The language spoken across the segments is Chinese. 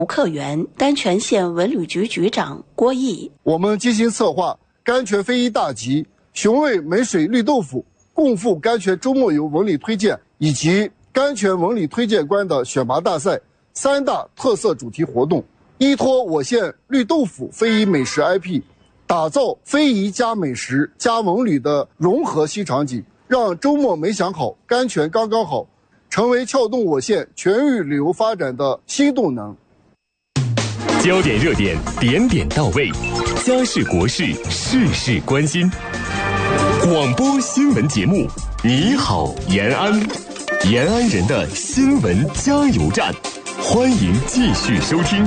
吴克元，甘泉县文旅局局长郭毅。 我们精心策划甘泉非遗大集、雄味美水绿豆腐、共赴甘泉周末游文旅推荐以及甘泉文旅推荐官的选拔大赛3大特色主题活动，依托我县绿豆腐非遗美食 IP， 打造非遗加美食加文旅的融合新场景，让周末没想好，甘泉刚刚好，成为撬动我县全域旅游发展的新动能。 焦点热点，点点到位，家事国事，事事关心。广播新闻节目，你好延安，延安人的新闻加油站，欢迎继续收听。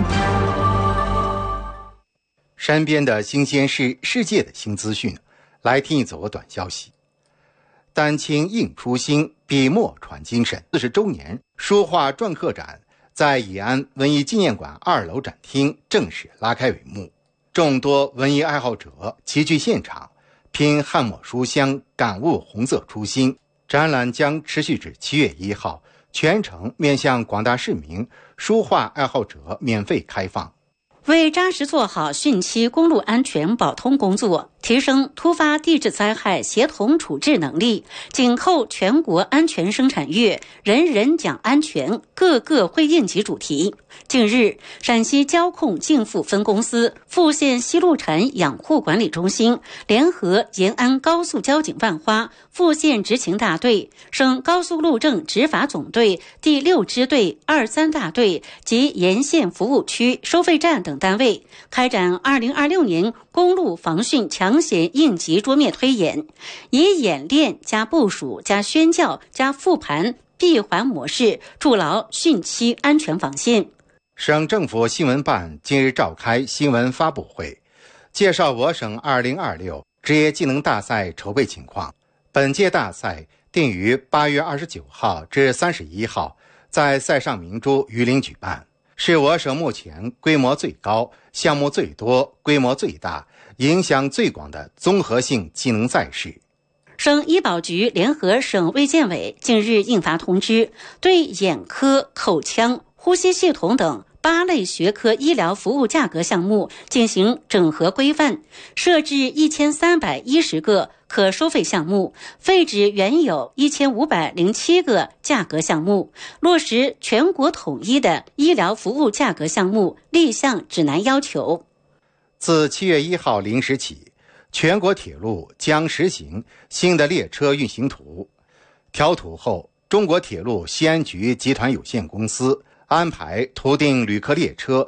山边的新鲜事，世界的新资讯，来听一则短消息。丹青印初心，笔墨传精神40周年书画篆刻展在宜安文艺纪念馆2楼展厅正式拉开帷幕，众多文艺爱好者齐聚现场，凭汉墨书香感悟红色初心。展览将持续至7月1号，全程面向广大市民、书画爱好者免费开放。 为扎实做好汛期公路安全保通工作，提升突发地质灾害协同处置能力，紧扣全国安全生产月人人讲安全各个会应急主题。近日，陕西交控晋富分公司、富县西路城养护管理中心联合延安高速交警万花、富县执勤大队、省高速路政执法总队第6支队23大队及沿线服务区、收费站等单位开展2026年公路防汛抢险应急桌面推演，以演练加部署加宣教加复盘闭环模式，筑牢汛期安全防线。 省政府新闻办近日召开新闻发布会，介绍我省2026职业技能大赛筹备情况。本届大赛定于8月29号至31号在塞上明珠榆林举办，是我省目前规模最高、项目最多、规模最大、影响最广的综合性技能赛事。 省医保局联合省卫健委近日印发通知，对眼科、口腔、呼吸系统等8类学科医疗服务价格项目进行整合规范，设置1310个可收费项目，废止原有1507个价格项目，落实全国统一的医疗服务价格项目立项指南要求。 自7月1号0时起，全国铁路将实行新的列车运行图。调图后，中国铁路西安局集团有限公司安排图定旅客列车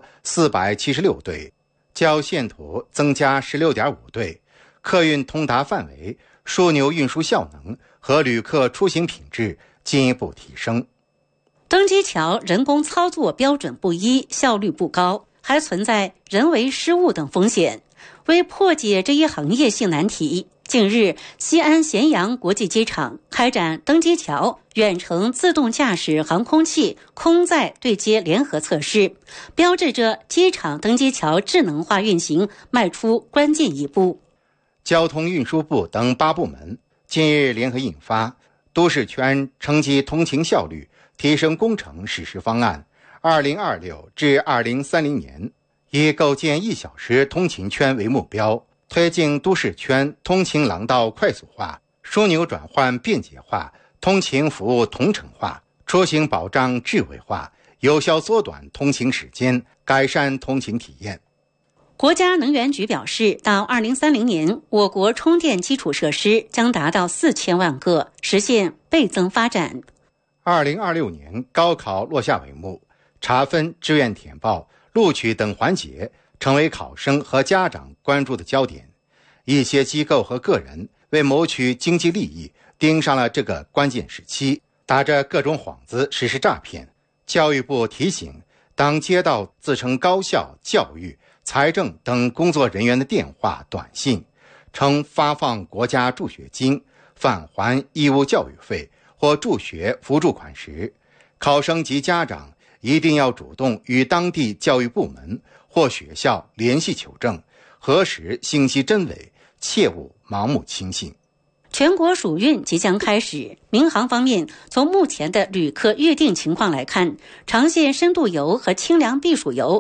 476对，较现图增加16.5对，客运通达范围、枢纽运输效能和旅客出行品质进一步提升。 登机桥人工操作标准不一，效率不高，还存在人为失误等风险。为破解这一行业性难题，近日，西安咸阳国际机场开展登机桥远程自动驾驶航空器空载对接联合测试，标志着机场登机桥智能化运行迈出关键一步。 交通运输部等8部门近日联合印发《都市圈城际通勤效率提升工程实施方案（2026至2030年），以构建1小时通勤圈为目标，推进都市圈通勤廊道快速化、枢纽转换便捷化、通勤服务同城化、出行保障智慧化，有效缩短通勤时间，改善通勤体验。 国家能源局表示，到2030年，我国充电基础设施将达到4000万个，实现倍增发展。 2026年高考落下帷幕，查分、志愿填报、录取等环节成为考生和家长关注的焦点。一些机构和个人为谋取经济利益，盯上了这个关键时期，打着各种幌子实施诈骗。教育部提醒，当接到自称高校、教育、财政等工作人员的电话、短信，称发放国家助学金、返还义务教育费或助学扶助款时，考生及家长一定要主动与当地教育部门或学校联系求证，核实信息真伪，切勿盲目轻信。 全国暑运即将开始，民航方面，从目前的旅客预订情况来看，长线深度游和清凉避暑游